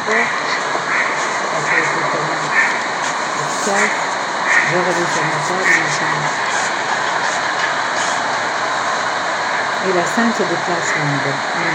porte. Ça a été tellement efficace. Je reviens sur ma table maintenant. Et la scène se déplace là en bas.